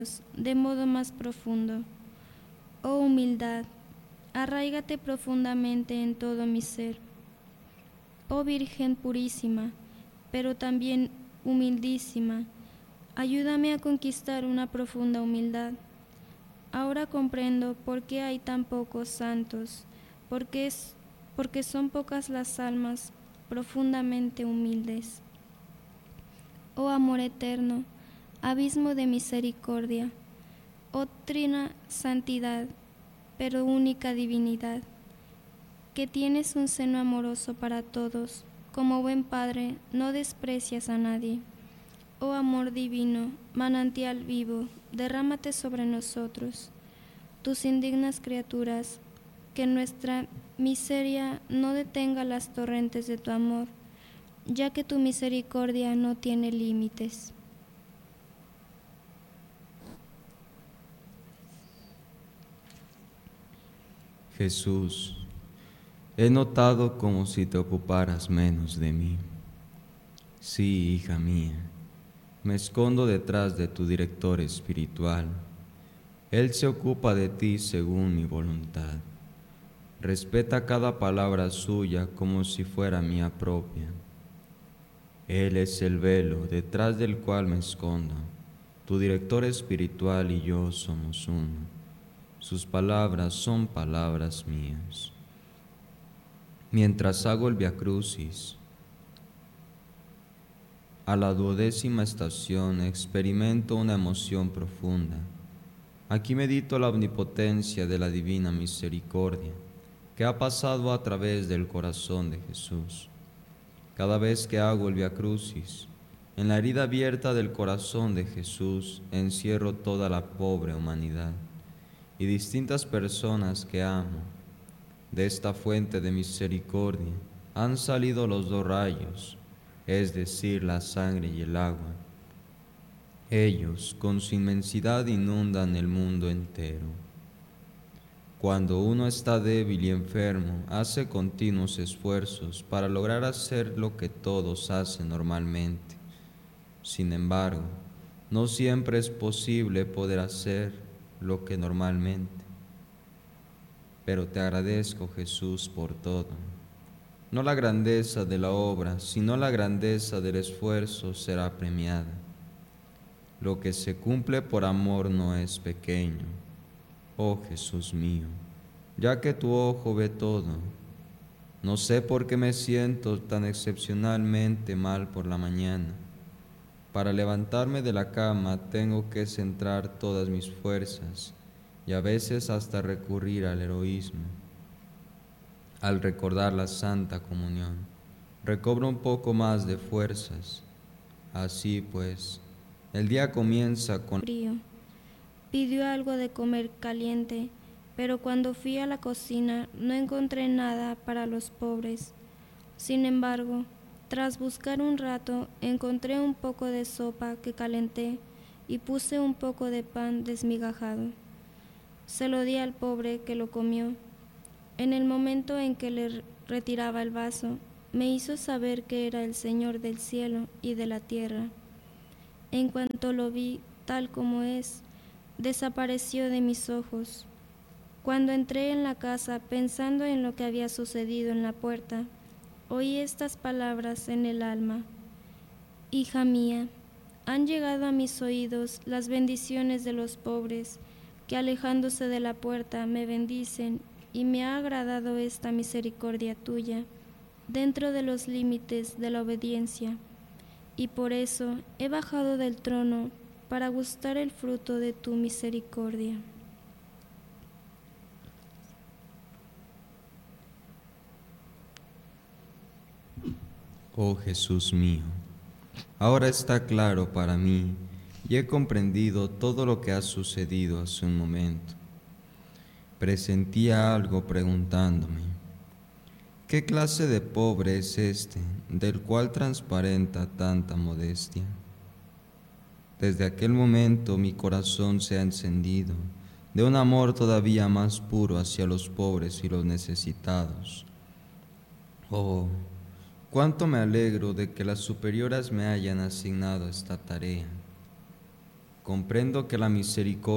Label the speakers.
Speaker 1: de modo más profundo. Oh humildad, arráigate profundamente en todo mi ser. Oh Virgen purísima, pero también humildísima, ayúdame a conquistar una profunda humildad. Ahora comprendo por qué hay tan pocos santos, porque son pocas las almas profundamente humildes. Oh amor eterno, abismo de misericordia, oh trina santidad, pero única divinidad, que tienes un seno amoroso para todos, como buen Padre no desprecias a nadie. Oh amor divino, manantial vivo, derrámate sobre nosotros, tus indignas criaturas, que nuestra miseria no detenga las torrentes de tu amor, ya que tu misericordia no tiene límites.
Speaker 2: Jesús, he notado como si te ocuparas menos de mí. Sí, hija mía, me escondo detrás de tu director espiritual. Él se ocupa de ti según mi voluntad. Respeta cada palabra suya como si fuera mía propia. Él es el velo detrás del cual me escondo. Tu director espiritual y yo somos uno. Sus palabras son palabras mías. Mientras hago el Via Crucis, a la 12ª estación experimento una emoción profunda. Aquí medito la omnipotencia de la divina misericordia que ha pasado a través del corazón de Jesús. Cada vez que hago el Via Crucis, en la herida abierta del corazón de Jesús encierro toda la pobre humanidad y distintas personas que amo. De esta fuente de misericordia han salido los dos rayos, es decir, la sangre y el agua. Ellos, con su inmensidad, inundan el mundo entero. Cuando uno está débil y enfermo, hace continuos esfuerzos para lograr hacer lo que todos hacen normalmente. Sin embargo, no siempre es posible poder hacer lo que normalmente. Pero te agradezco, Jesús, por todo. No la grandeza de la obra, sino la grandeza del esfuerzo será premiada. Lo que se cumple por amor no es pequeño, oh Jesús mío, ya que tu ojo ve todo. No sé por qué me siento tan excepcionalmente mal por la mañana. Para levantarme de la cama tengo que centrar todas mis fuerzas y a veces hasta recurrir al heroísmo. Al recordar la Santa Comunión, recobro un poco más de fuerzas. Así pues, el día comienza con
Speaker 1: Frío. Pidió algo de comer caliente, pero cuando fui a la cocina no encontré nada para los pobres. Sin embargo, tras buscar un rato, encontré un poco de sopa que calenté y puse un poco de pan desmigajado. Se lo di al pobre que lo comió. En el momento en que le retiraba el vaso, me hizo saber que era el Señor del cielo y de la tierra. En cuanto lo vi tal como es, desapareció de mis ojos. Cuando entré en la casa pensando en lo que había sucedido en la puerta, oí estas palabras en el alma: Hija mía, han llegado a mis oídos las bendiciones de los pobres, que alejándose de la puerta me bendicen, y me ha agradado esta misericordia tuya, dentro de los límites de la obediencia, y por eso he bajado del trono para gustar el fruto de tu misericordia.
Speaker 2: oh Jesús mío. Ahora está claro para mí y he comprendido todo lo que ha sucedido hace un momento. Presentía algo preguntándome: ¿qué clase de pobre es este, del cual transparenta tanta modestia? Desde aquel momento mi corazón se ha encendido de un amor todavía más puro hacia los pobres y los necesitados. Oh, cuánto me alegro de que las superioras me hayan asignado esta tarea. comprendo que la misericordia